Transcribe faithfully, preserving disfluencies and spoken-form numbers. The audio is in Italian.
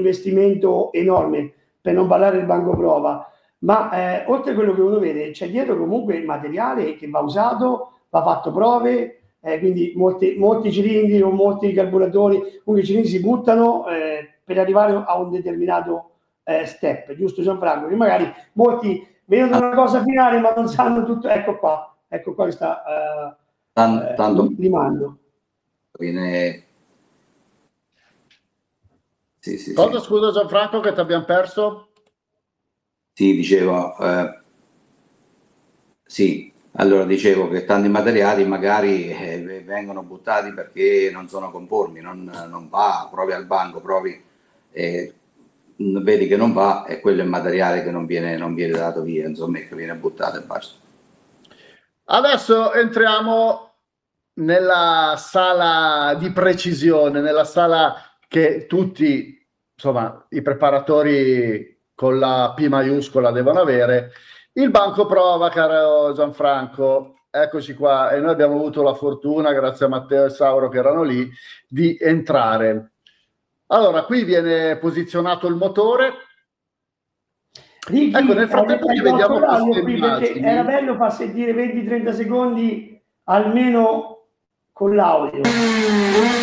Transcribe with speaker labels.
Speaker 1: investimento enorme, per non parlare del banco prova, ma eh, oltre a quello che uno vede, c'è dietro comunque il materiale che va usato, va fatto prove, eh, quindi molti, molti cilindri o molti carburatori, comunque i cilindri si buttano eh, per arrivare a un determinato eh, step, giusto Gianfranco? Che magari molti vedono una cosa finale ma non sanno tutto, ecco qua, ecco qua sta uh,
Speaker 2: Tan, tanto
Speaker 1: eh, rimando.
Speaker 2: Viene... Sì, sì,
Speaker 3: Cosa
Speaker 2: sì.
Speaker 3: scusa Gianfranco che ti abbiamo perso?
Speaker 2: Sì, dicevo, eh, sì, allora dicevo che tanti materiali magari eh, vengono buttati perché non sono conformi, non, non va, provi al banco, provi, eh, vedi che non va e quello è il materiale che non viene, non viene dato via, insomma, che viene buttato e basta.
Speaker 3: Adesso entriamo nella sala di precisione, nella sala che tutti, insomma, i preparatori con la P maiuscola devono avere. Il banco prova, caro Gianfranco, eccoci qua, e noi abbiamo avuto la fortuna, grazie a Matteo e Sauro che erano lì, di entrare. Allora, qui viene posizionato il motore.
Speaker 1: Ricky,
Speaker 3: ecco, nel frattempo
Speaker 1: hai,
Speaker 3: che
Speaker 1: hai
Speaker 3: vediamo queste
Speaker 1: qui perché
Speaker 3: immagini,
Speaker 1: era bello far sentire venti trenta secondi almeno con l'audio.